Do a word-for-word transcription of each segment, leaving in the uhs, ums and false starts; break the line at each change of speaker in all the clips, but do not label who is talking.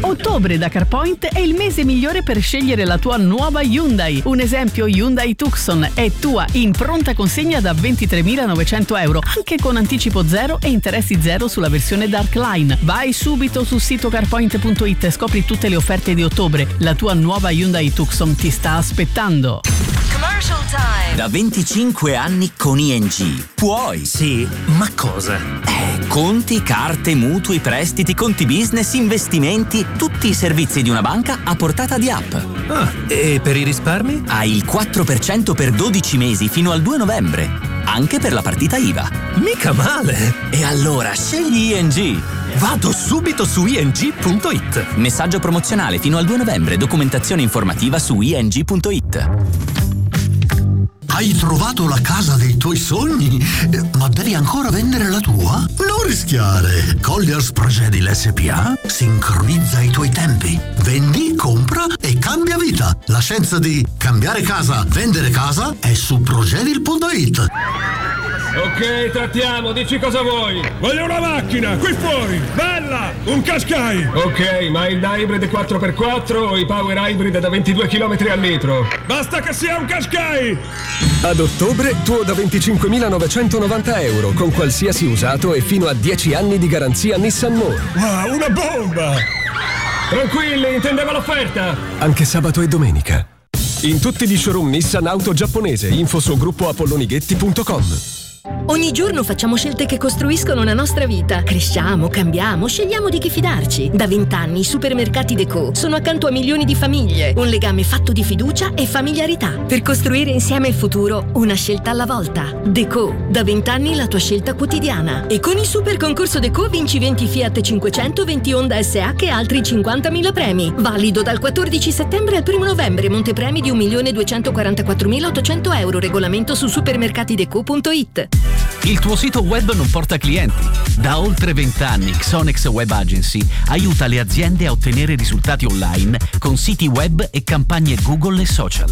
Ottobre da CarPoint è il mese migliore per scegliere la tua nuova Hyundai. Un esempio Hyundai Tucson è tua in pronta consegna da ventitremilanovecento euro, anche con anticipo zero e interessi zero sulla versione Darkline. Vai subito sul sito carpoint punto it e scopri tutte le offerte di ottobre. La tua nuova Hyundai Tucson ti sta aspettando.
Commercial time.
Da venticinque anni con I N G puoi.
Sì, ma cosa?
Eh, conti, carte, mutui, prestiti, conti business, investimenti, tutti i servizi di una banca a portata di app.
Ah, e per i risparmi?
Hai il quattro per cento per dodici mesi fino al due novembre, anche per la partita I V A.
Mica male!
E allora scegli I N G.
Vado subito su i n g punto it.
Messaggio promozionale fino al due novembre, documentazione informativa su i n g punto it.
Hai trovato la casa dei tuoi sogni, ma devi ancora vendere la tua? Non rischiare! Colliers Progedil S P A sincronizza i tuoi tempi. Vendi, compra e cambia vita. La scienza di cambiare casa, vendere casa è su progedil punto it.
Ok, trattiamo, dici cosa vuoi. Voglio una macchina, qui fuori, bella, un Qashqai. Ok, ma il hybrid quattro per quattro o i power hybrid da ventidue chilometri al litro? Basta che sia un Qashqai.
Ad ottobre tuo da venticinquemilanovecentovananta euro con qualsiasi usato e fino a dieci anni di garanzia Nissan More.
Wow, una bomba. Tranquilli, intendeva l'offerta.
Anche sabato e domenica. In tutti gli showroom Nissan Auto giapponese. Info su gruppo apollonighetti punto com.
Ogni giorno facciamo scelte che costruiscono la nostra vita. Cresciamo, cambiamo, scegliamo di chi fidarci. Da vent'anni i supermercati Deco sono accanto a milioni di famiglie. Un legame fatto di fiducia e familiarità. Per costruire insieme il futuro, una scelta alla volta. Deco, da vent'anni la tua scelta quotidiana. E con il super concorso Deco vinci venti Fiat cinquecento, venti Honda S H e altri cinquantamila premi. Valido dal quattordici settembre al primo novembre. Montepremi di un milione duecentoquarantaquattromilaottocento euro. Regolamento su supermercatideco punto it.
Il tuo sito web non porta clienti? Da oltre vent'anni Xonex Web Agency aiuta le aziende a ottenere risultati online con siti web e campagne Google e social.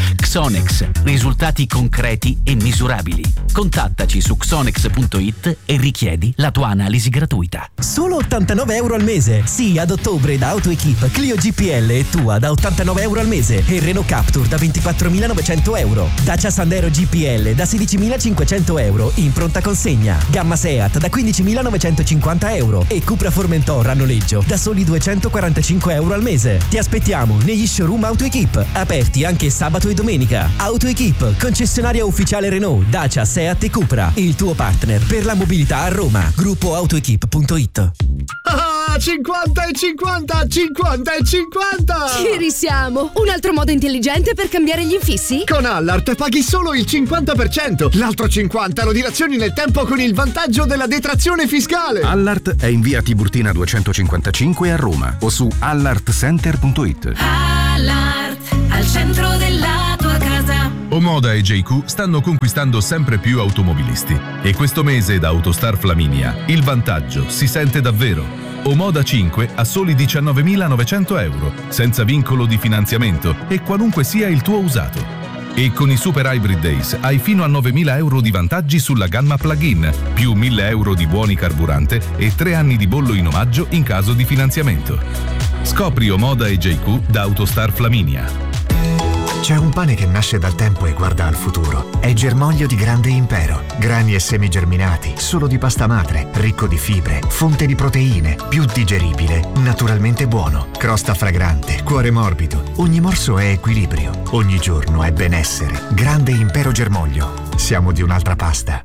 Xonex, risultati concreti e misurabili. Contattaci su xonex punto it e richiedi la tua analisi gratuita.
Solo ottantanove euro al mese. Sì, ad ottobre da AutoEquip, Clio G P L e Tua da ottantanove euro al mese e Renault Captur da ventiquattromilanovecento euro. Dacia Sandero G P L da sedicimilacinquecento euro in pronta consegna. Gamma Seat da quindicimilanovecentocinquanta euro e Cupra Formentor a noleggio da soli duecentoquarantacinque euro al mese. Ti aspettiamo negli showroom AutoEquip, aperti anche sabato e domenica. AutoEquip, concessionaria ufficiale Renault, Dacia, Seat e Cupra. Il tuo partner per la mobilità a Roma. Gruppo autoequip punto it.
Ah, cinquanta e cinquanta, cinquanta e cinquanta!
Ci risiamo! Un altro modo intelligente per cambiare gli infissi?
Con Allart paghi solo il cinquanta per cento, l'altro cinquanta lo dilazioni nel tempo con il vantaggio della detrazione fiscale.
Allart è in via Tiburtina duecentocinquantacinque a Roma o su allart center punto it.
Allart, al centro della tua casa.
Omoda e J Q stanno conquistando sempre più automobilisti e questo mese da Autostar Flaminia il vantaggio si sente davvero. Omoda cinque a soli diciannovemilanovecento euro, senza vincolo di finanziamento e qualunque sia il tuo usato. E con i Super Hybrid Days hai fino a novemila euro di vantaggi sulla gamma plug-in, più mille euro di buoni carburante e tre anni di bollo in omaggio in caso di finanziamento. Scopri Omoda e J Q da Autostar Flaminia.
C'è un pane che nasce dal tempo e guarda al futuro. È germoglio di grande impero. Grani e semi germinati, solo di pasta madre, ricco di fibre, fonte di proteine, più digeribile, naturalmente buono. Crosta fragrante, cuore morbido. Ogni morso è equilibrio. Ogni giorno è benessere. Grande impero germoglio. Siamo di un'altra pasta.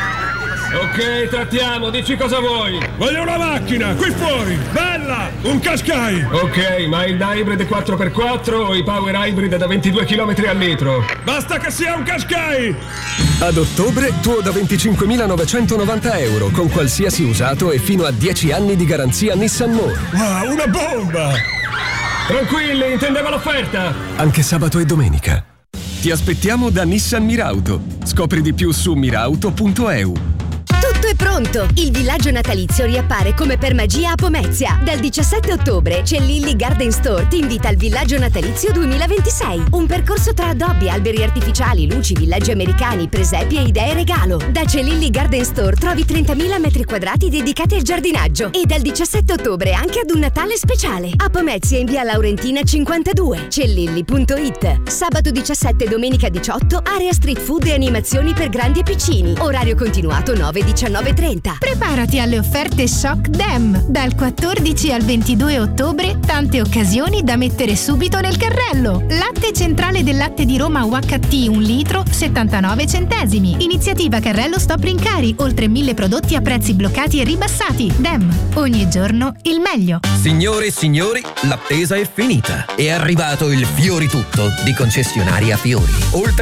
Ok, trattiamo, dici cosa vuoi. Voglio una macchina, qui fuori, bella, un Qashqai. Ok, ma il hybrid quattro per quattro o i power hybrid da ventidue chilometri al litro? Basta che sia un Qashqai.
Ad ottobre tuo da venticinquemilanovecentovananta euro con qualsiasi usato e fino a dieci anni di garanzia Nissan More.
Wow, una bomba. Tranquilli, intendeva l'offerta.
Anche sabato e domenica. Ti aspettiamo da Nissan Mirauto. Scopri di più su mirauto punto e u.
Tutto è pronto! Il villaggio natalizio riappare come per magia a Pomezia. Dal diciassette ottobre c'è Lilly Garden Store ti invita al villaggio natalizio duemilaventisei. Un percorso tra addobbi, alberi artificiali, luci, villaggi americani, presepi e idee regalo. Da C'è Lilly Garden Store trovi trentamila metri quadrati dedicati al giardinaggio. E dal diciassette ottobre anche ad un Natale speciale. A Pomezia in via Laurentina cinquantadue. c'è lilly punto it. Sabato diciassette e domenica diciotto area street food e animazioni per grandi e piccini. Orario continuato nove diciannove trenta.
Preparati alle offerte Shock Dem. Dal quattordici al ventidue ottobre tante occasioni da mettere subito nel carrello. Latte centrale del latte di Roma U H T un litro settantanove centesimi. Iniziativa carrello stop rincari. Oltre mille prodotti a prezzi bloccati e ribassati. Dem. Ogni giorno il meglio.
Signore e signori, l'attesa è finita. È arrivato il Fiori Tutto di concessionaria Fiori. Oltre